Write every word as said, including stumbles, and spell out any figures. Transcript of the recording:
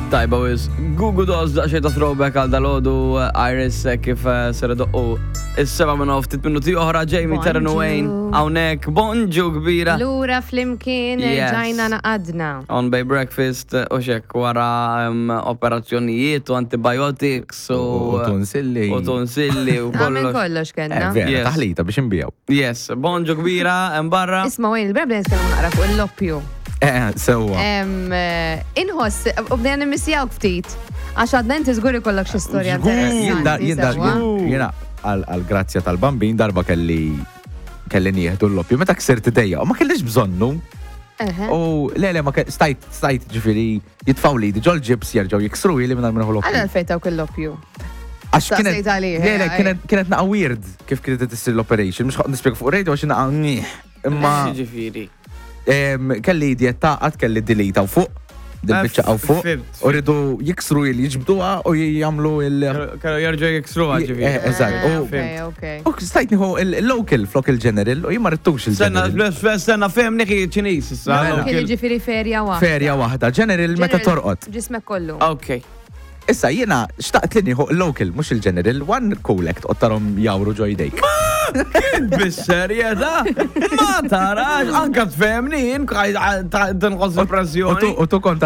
Tajba wiz, Google Dolls daqxie ta' throwback għal dal-ħodu Iris kif sera doqqu is-seba minn ftit minuti oħra Jamie Terran Wayne hawnhekk bonġu kbira. Lura flimkien ġajna naqadna. On Bay Breakfast u xek wara operazzjonijiet u antibiotics u tonsilli. U tonsilli u Għamen kollox. kollox kena. Vera, taħlita biex imbijaw. Yes, bonġu kbira, mbarra. Isma' Wayne, il-Brabla nitkellmu naqra fuq il-loppju. Eh, sewa. Inħoss, u bdejna nimissjaw ftit. Għax għadna inti żguri kollok xi storja interessanti. Jena għal-grazzja tal-bambin darba kelli kelli nieħdu l-loppju. Meta ksirt idejja, u ma kellix bżonnu. U le, ma stajt, stajt ġifiri jitfaw li ġol ġibs jerġaw jiksru li minna minna l-loppju. Għalla l-fejtaw kill-loppju. Għax kienet kienet naqa weird kif kienet tissir l-operation. Mux għad nispjeg fuq radio għax naqa imma. Ġifiri. Kelli diettaqat, kelli dilita u fuq, dil-bicċa għaw fuq, u rridu jiksru il jiġbduwa u jgħamlu il- Kellu jerġgħu jiksruha ġifiri. Eżatt. U stajtniħu il-local flok il-general u jimma rittux il-general. Senna, senna fehem niki ċinis. Kien ġifiri ferja wahda. Ferja wahda, general meta torqot. Ġismek kollu. Ok. Issa jena xtaqt li nieħu il-local, mux il-general, one collect, ottarom jawru ġojdejk. Kien bis-serjeta? Ma tarax, anka tfehmni, tinqos il-pressjoni. U tu konta